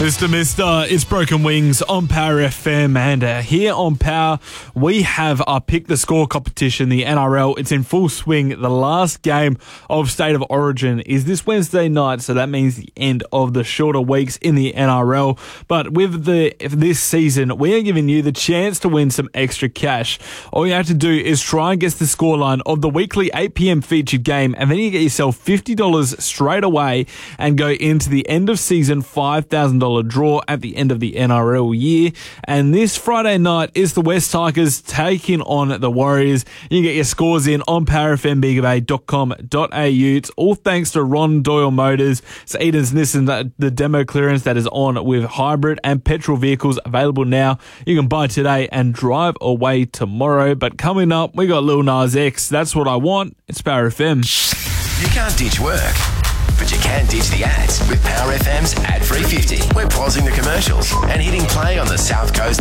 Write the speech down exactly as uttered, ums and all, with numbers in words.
Mister Mister, it's Broken Wings on Power F M, and uh, here on Power we have our Pick the Score competition, the N R L. It's in full swing. The last game of State of Origin is this Wednesday night, so that means the end of the shorter weeks in the N R L. But with the this season, we are giving you the chance to win some extra cash. All you have to do is try and guess the scoreline of the weekly eight p.m. featured game, and then you get yourself fifty dollars straight away and go into the end of season five thousand dollars draw at the end of the N R L year. And this Friday night is the West Tigers taking on the Warriors. You can get your scores in on power f m bega bay dot com dot a u. It's all thanks to Ron Doyle Motors. It's Eden's Nissan, the demo clearance that is on with hybrid and petrol vehicles available now. You can buy today and drive away tomorrow. But coming up, we got Lil Nas X. That's What I Want. It's Power F M. You can't ditch work, but you can ditch the ads with Power F M's Ad three fifty. We're pausing the commercials and hitting play on the South Coast